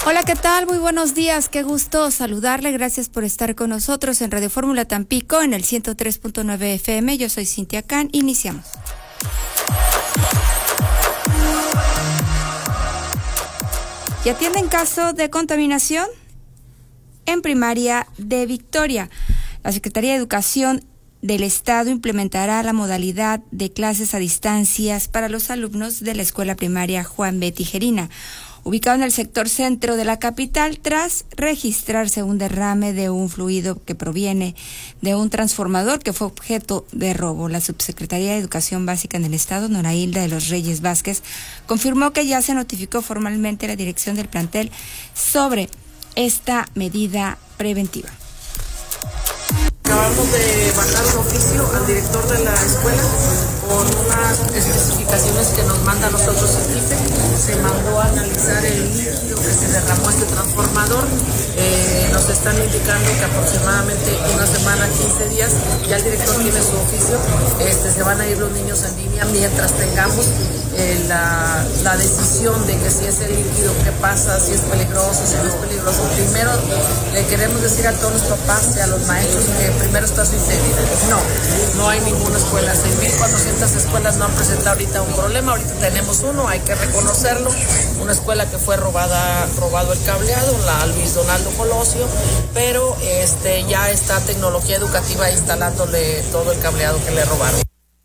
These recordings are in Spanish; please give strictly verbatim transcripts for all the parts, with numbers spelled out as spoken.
Hola, ¿qué tal? Muy buenos días, qué gusto saludarle, gracias por estar con nosotros en Radio Fórmula Tampico en el ciento tres punto nueve F M. Yo soy Cintia Can, iniciamos. Y atienden caso de contaminación en primaria de Victoria. La Secretaría de Educación del Estado implementará la modalidad de clases a distancias para los alumnos de la escuela primaria Juan B. Tijerina, ubicado en el sector centro de la capital, tras registrarse un derrame de un fluido que proviene de un transformador que fue objeto de robo. La Subsecretaría de Educación Básica en el Estado, Nora Hilda de los Reyes Vázquez, confirmó que ya se notificó formalmente a la dirección del plantel sobre esta medida preventiva. Acabamos de mandar un oficio al director de la escuela con unas especificaciones que nos manda a nosotros el I F E. Se mandó a analizar el líquido que se derramó este transformador. Eh, nos están indicando que aproximadamente una semana, quince días, ya el director tiene su oficio. Este, se van a ir los niños en línea mientras tengamos eh, la, la decisión de que si ese líquido, qué pasa, si es peligroso, si no es peligroso. Primero le queremos decir a todos los papás y a los maestros que primero está su integridad. No, no hay ninguna escuela. seis mil cuatrocientas escuelas no han presentado ahorita un problema. Ahorita tenemos uno, hay que reconocerlo. Una escuela que fue robada, robado el cableado, la Luis Donaldo Colosio, pero este ya está Tecnología Educativa instalándole todo el cableado que le robaron.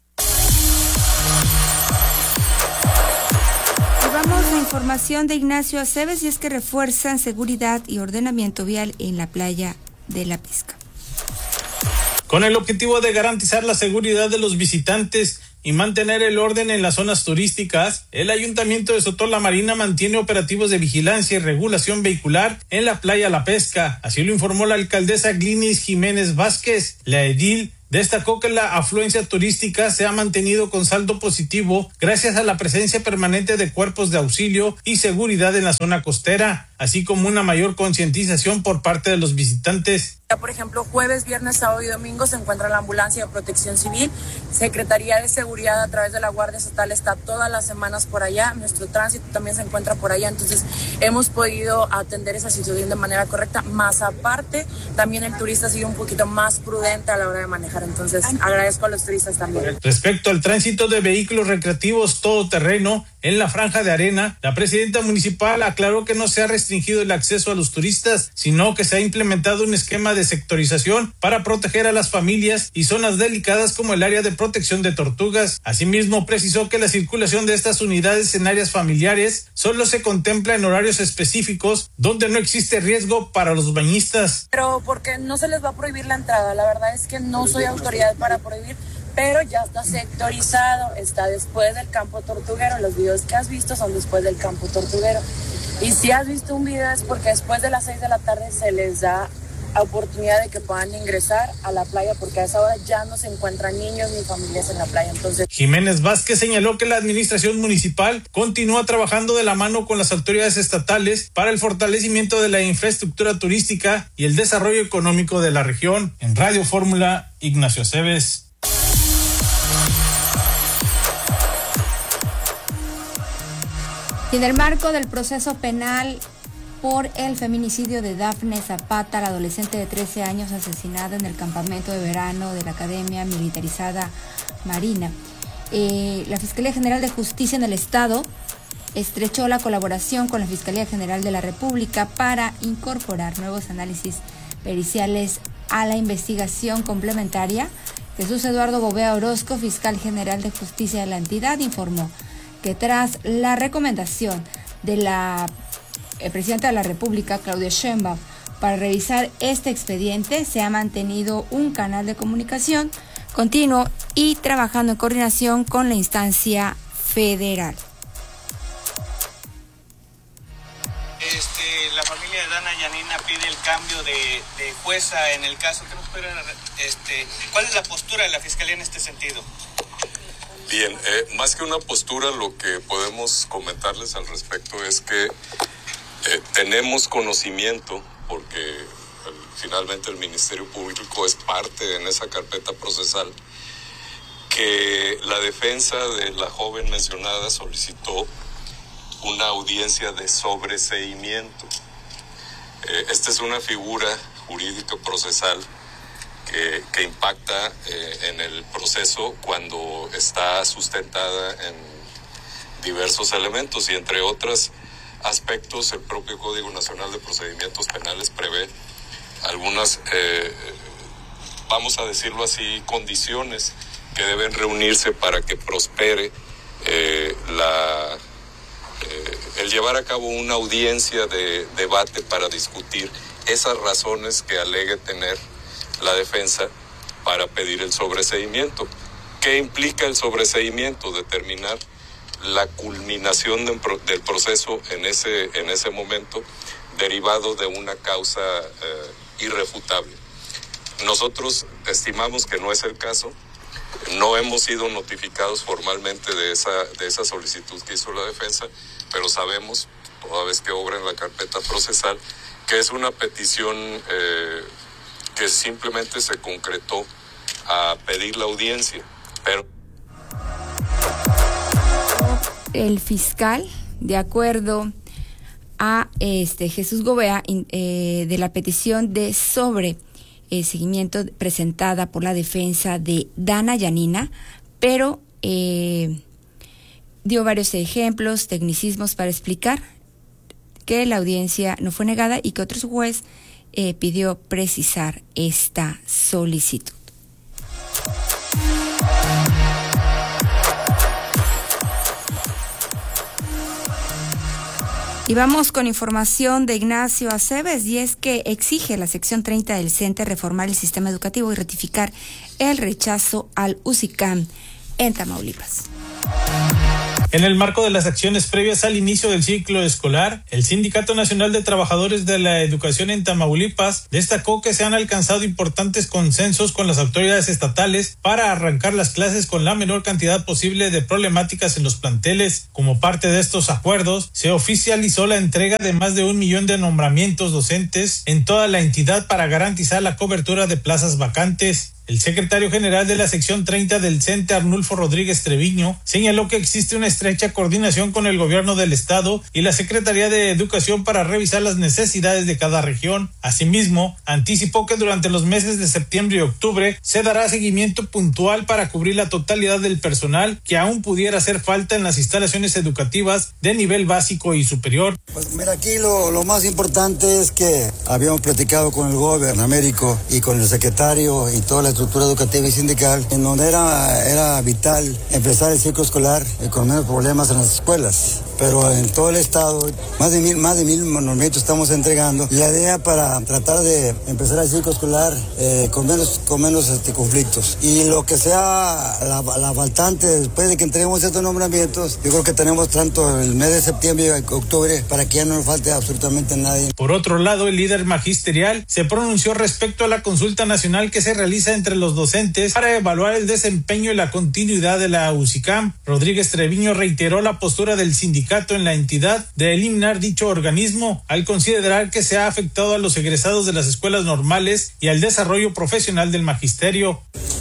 Vamos a información de Ignacio Aceves, y es que refuerzan seguridad y ordenamiento vial en la playa de La Pesca. Con el objetivo de garantizar la seguridad de los visitantes y mantener el orden en las zonas turísticas, el Ayuntamiento de Sotola Marina mantiene operativos de vigilancia y regulación vehicular en la playa La Pesca. Así lo informó la alcaldesa Glinis Jiménez Vázquez. La edil destacó que la afluencia turística se ha mantenido con saldo positivo gracias a la presencia permanente de cuerpos de auxilio y seguridad en la zona costera, así como una mayor concientización por parte de los visitantes. Por ejemplo, jueves, viernes, sábado y domingo se encuentra la ambulancia de Protección Civil. Secretaría de Seguridad a través de la Guardia Estatal está todas las semanas por allá. Nuestro tránsito también se encuentra por allá. Entonces, hemos podido atender esa situación de manera correcta. Más aparte, también el turista sigue un poquito más prudente a la hora de manejar. Entonces, agradezco a los turistas también. Respecto al tránsito de vehículos recreativos todoterreno en la franja de arena, la presidenta municipal aclaró que no se ha restringido el acceso a los turistas, sino que se ha implementado un esquema de sectorización para proteger a las familias y zonas delicadas como el área de protección de tortugas. Asimismo, precisó que la circulación de estas unidades en áreas familiares solo se contempla en horarios específicos donde no existe riesgo para los bañistas. Pero porque no se les va a prohibir la entrada, la verdad es que no soy autoridad para prohibir, pero ya está sectorizado, está después del campo tortuguero. Los videos que has visto son después del campo tortuguero. Y si has visto un video es porque después de las seis de la tarde se les da oportunidad de que puedan ingresar a la playa, porque a esa hora ya no se encuentran niños ni familias en la playa. Entonces, Jiménez Vázquez señaló que la administración municipal continúa trabajando de la mano con las autoridades estatales para el fortalecimiento de la infraestructura turística y el desarrollo económico de la región. En Radio Fórmula, Ignacio Aceves. Y en el marco del proceso penal por el feminicidio de Dafne Zapata, la adolescente de trece años asesinada en el campamento de verano de la Academia Militarizada Marina, eh, la Fiscalía General de Justicia en el Estado estrechó la colaboración con la Fiscalía General de la República para incorporar nuevos análisis periciales a la investigación complementaria. Jesús Eduardo Gobea Orozco, fiscal general de justicia de la entidad, informó que tras la recomendación de la eh, presidenta de la República, Claudia Sheinbaum, para revisar este expediente, se ha mantenido un canal de comunicación continuo y trabajando en coordinación con la instancia federal. Este, la familia de Dana Yanina pide el cambio de, de jueza en el caso. ¿Qué nos puede, este, ¿Cuál es la postura de la Fiscalía en este sentido? Bien, eh, más que una postura, lo que podemos comentarles al respecto es que eh, tenemos conocimiento, porque el, finalmente el Ministerio Público es parte en esa carpeta procesal, que la defensa de la joven mencionada solicitó una audiencia de sobreseimiento Eh, esta es una figura jurídica procesal que, que impacta eh, en el proceso cuando está sustentada en diversos elementos y entre otros aspectos el propio Código Nacional de Procedimientos Penales prevé algunas, eh, vamos a decirlo así, condiciones que deben reunirse para que prospere eh, la, eh, el llevar a cabo una audiencia de debate para discutir esas razones que alegue tener la defensa para pedir el sobreseimiento. ¿Qué implica el sobreseimiento? Determinar la culminación de, del proceso en ese, en ese momento, derivado de una causa eh, irrefutable. Nosotros estimamos que no es el caso, no hemos sido notificados formalmente de esa, de esa solicitud que hizo la defensa, pero sabemos, toda vez que obra en la carpeta procesal, que es una petición eh, que simplemente se concretó a pedir la audiencia, pero el fiscal, de acuerdo a este Jesús Gobea, eh, de la petición de sobre eh, seguimiento presentada por la defensa de Dana Yanina, pero eh, dio varios ejemplos, tecnicismos para explicar que la audiencia no fue negada y que otro juez eh, pidió precisar esta solicitud. Y vamos con información de Ignacio Aceves, y es que exige la sección treinta del C E N T E reformar el sistema educativo y ratificar el rechazo al U C I C A M en Tamaulipas. En el marco de las acciones previas al inicio del ciclo escolar, el Sindicato Nacional de Trabajadores de la Educación en Tamaulipas destacó que se han alcanzado importantes consensos con las autoridades estatales para arrancar las clases con la menor cantidad posible de problemáticas en los planteles. Como parte de estos acuerdos, se oficializó la entrega de más de un millón de nombramientos docentes en toda la entidad para garantizar la cobertura de plazas vacantes. El secretario general de la sección treinta del C E N T E, Arnulfo Rodríguez Treviño, señaló que existe una estrecha coordinación con el gobierno del estado y la Secretaría de Educación para revisar las necesidades de cada región. Asimismo, anticipó que durante los meses de septiembre y octubre se dará seguimiento puntual para cubrir la totalidad del personal que aún pudiera hacer falta en las instalaciones educativas de nivel básico y superior. Pues mira, aquí lo, lo más importante es que habíamos platicado con el gobierno Américo y con el secretario y toda la estructura educativa y sindical, en donde era, era vital empezar el ciclo escolar eh, con menos problemas en las escuelas. Pero en todo el estado, más de mil, más de mil monumentos estamos entregando. La idea para tratar de empezar el ciclo escolar eh, con menos, con menos este, conflictos. Y lo que sea la, la faltante después de que entreguemos estos nombramientos, yo creo que tenemos tanto el mes de septiembre y octubre para que ya no nos falte absolutamente nadie. Por otro lado, el líder magisterial se pronunció respecto a la consulta nacional que se realiza entre los docentes para evaluar el desempeño y la continuidad de la U C I C A M. Rodríguez Treviño reiteró la postura del sindicato en la entidad de eliminar dicho organismo al considerar que se ha afectado a los egresados de las escuelas normales y al desarrollo profesional del magisterio.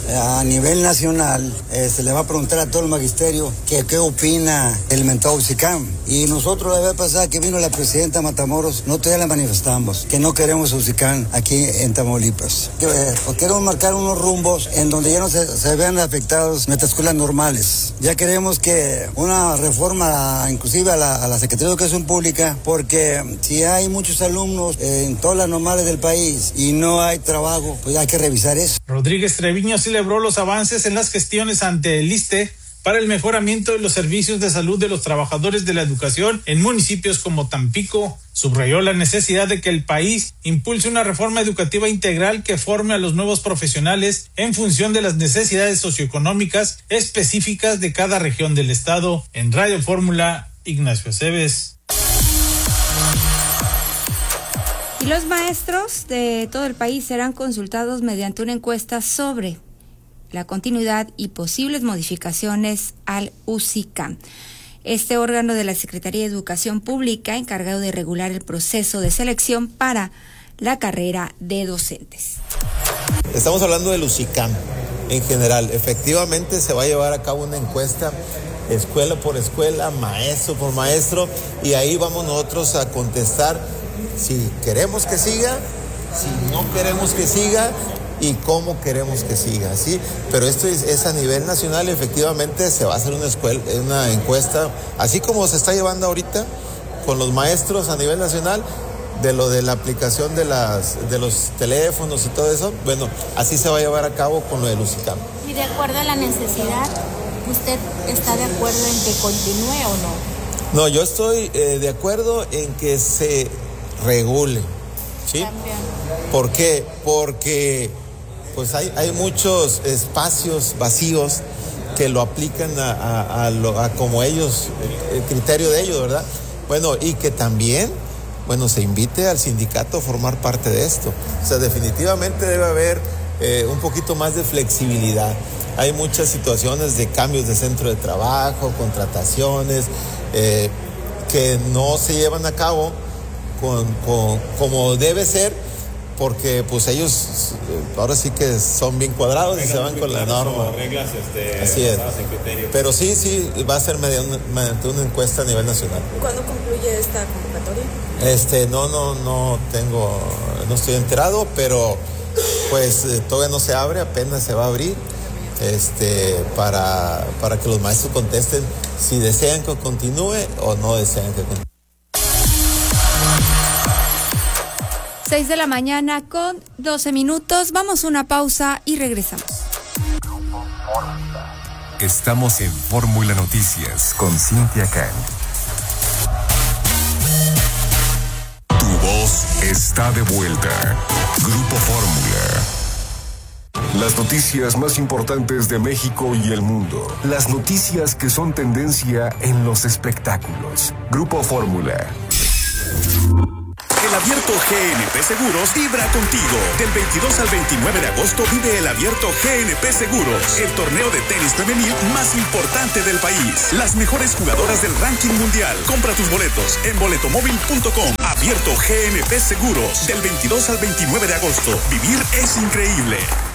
A nivel nacional eh, se le va a preguntar a todo el magisterio que qué opina el mentado U C I C A M, y nosotros la vez pasada que vino la presidenta Matamoros no todavía la manifestamos que no queremos U C I C A M aquí en Tamaulipas, que, eh, queremos marcar unos rumbos en donde ya no se, se vean afectados nuestras escuelas normales. Ya queremos que una reforma inclusive a la, a la Secretaría de Educación Pública, porque si hay muchos alumnos eh, en todas las normales del país y no hay trabajo, pues hay que revisar eso. Rodríguez Treviño celebró los avances en las gestiones ante el ISSSTE para el mejoramiento de los servicios de salud de los trabajadores de la educación en municipios como Tampico. Subrayó la necesidad de que el país impulse una reforma educativa integral que forme a los nuevos profesionales en función de las necesidades socioeconómicas específicas de cada región del estado. En Radio Fórmula, Ignacio Aceves. Y los maestros de todo el país serán consultados mediante una encuesta sobre la continuidad y posibles modificaciones al U C I C A M. Este órgano de la Secretaría de Educación Pública, encargado de regular el proceso de selección para la carrera de docentes. Estamos hablando del U C I C A M en general. Efectivamente se va a llevar a cabo una encuesta escuela por escuela, maestro por maestro, y ahí vamos nosotros a contestar si queremos que siga, si no queremos que siga y cómo queremos que siga, ¿sí? Pero esto es, es a nivel nacional y efectivamente se va a hacer una, escuela, una encuesta, así como se está llevando ahorita con los maestros a nivel nacional, de lo de la aplicación de, las, de los teléfonos y todo eso, bueno, así se va a llevar a cabo con lo del UCICAM. Y de acuerdo a la necesidad, ¿usted está de acuerdo en que continúe o no? No, yo estoy eh, de acuerdo en que se regule, ¿sí? También. ¿Por qué? Porque pues hay, hay muchos espacios vacíos que lo aplican a, a, a, lo, a como ellos, el criterio de ellos, ¿verdad? Bueno, y que también, bueno, se invite al sindicato a formar parte de esto. O sea, definitivamente debe haber eh, un poquito más de flexibilidad. Hay muchas situaciones de cambios de centro de trabajo, contrataciones, eh, que no se llevan a cabo con, con, como debe ser, porque pues ellos ahora sí que son bien cuadrados y se van con la norma. Reglas, este, así es. En criterio. Pero sí, sí, va a ser mediante, mediante una encuesta a nivel nacional. ¿Cuándo concluye esta convocatoria? Este, no, no, no tengo, no estoy enterado, pero pues eh, todavía no se abre, apenas se va a abrir, este, para, para que los maestros contesten si desean que continúe o no desean que continúe. seis de la mañana con doce minutos. Vamos a una pausa y regresamos. Estamos en Fórmula Noticias con Cintia Can. Tu voz está de vuelta. Grupo Fórmula. Las noticias más importantes de México y el mundo. Las noticias que son tendencia en los espectáculos. Grupo Fórmula. El Abierto G N P Seguros vibra contigo. Del veintidós al veintinueve de agosto vive el Abierto G N P Seguros, el torneo de tenis femenil más importante del país. Las mejores jugadoras del ranking mundial. Compra tus boletos en boletomóvil punto com. Abierto G N P Seguros. Del veintidós al veintinueve de agosto. Vivir es increíble.